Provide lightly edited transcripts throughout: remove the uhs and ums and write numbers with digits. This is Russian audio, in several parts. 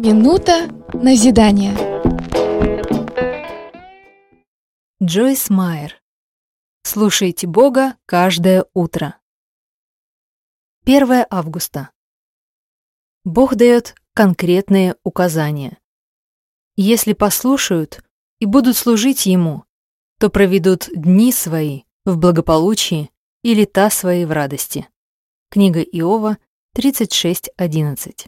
Минута назидания. Джойс Майер. Слушайте Бога каждое утро. 1 августа. Бог дает конкретные указания. Если послушают и будут служить Ему, то проведут дни свои в благополучии и лета свои в радости. Книга Иова 36:11.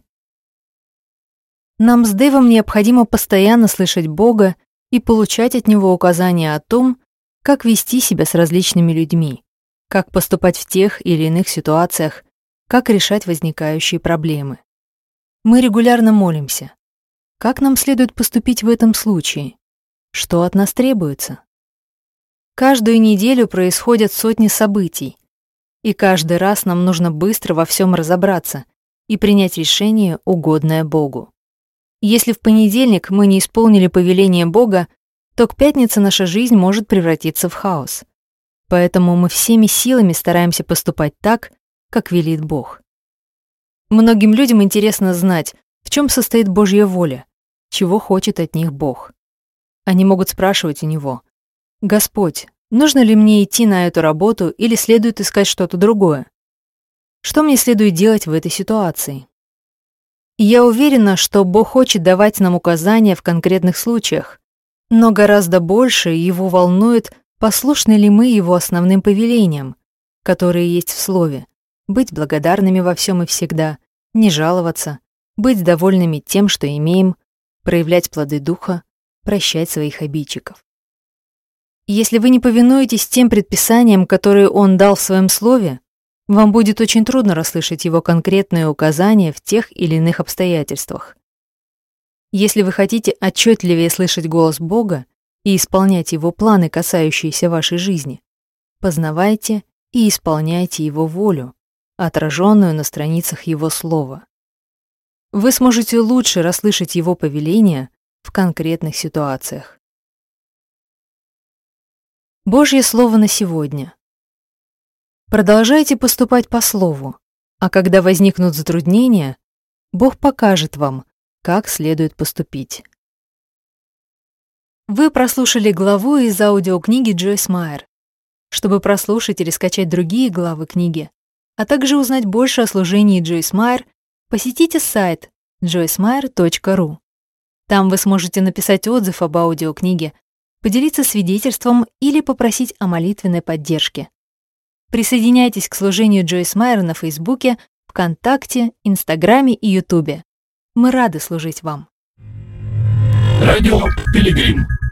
Нам с Дэйвом необходимо постоянно слышать Бога и получать от Него указания о том, как вести себя с различными людьми, как поступать в тех или иных ситуациях, как решать возникающие проблемы. Мы регулярно молимся. Как нам следует поступить в этом случае? Что от нас требуется? Каждую неделю происходят сотни событий, и каждый раз нам нужно быстро во всем разобраться и принять решение, угодное Богу. Если в понедельник мы не исполнили повеление Бога, то к пятнице наша жизнь может превратиться в хаос. Поэтому мы всеми силами стараемся поступать так, как велит Бог. Многим людям интересно знать, в чем состоит Божья воля, чего хочет от них Бог. Они могут спрашивать у Него: «Господь, нужно ли мне идти на эту работу или следует искать что-то другое? Что мне следует делать в этой ситуации?» И я уверена, что Бог хочет давать нам указания в конкретных случаях, но гораздо больше Его волнует, послушны ли мы Его основным повелениям, которые есть в Слове: быть благодарными во всем и всегда, не жаловаться, быть довольными тем, что имеем, проявлять плоды Духа, прощать своих обидчиков. Если вы не повинуетесь тем предписаниям, которые Он дал в Своем Слове, вам будет очень трудно расслышать Его конкретные указания в тех или иных обстоятельствах. Если вы хотите отчетливее слышать голос Бога и исполнять Его планы, касающиеся вашей жизни, познавайте и исполняйте Его волю, отраженную на страницах Его Слова. Вы сможете лучше расслышать Его повеления в конкретных ситуациях. Божье Слово на сегодня. Продолжайте поступать по Слову, а когда возникнут затруднения, Бог покажет вам, как следует поступить. Вы прослушали главу из аудиокниги Джойс Майер. Чтобы прослушать или скачать другие главы книги, а также узнать больше о служении Джойс Майер, посетите сайт joycemeyer.ru. Там вы сможете написать отзыв об аудиокниге, поделиться свидетельством или попросить о молитвенной поддержке. Присоединяйтесь к служению Джойс Майер на Фейсбуке, ВКонтакте, Инстаграме и Ютубе. Мы рады служить вам. Радио Пилигрим.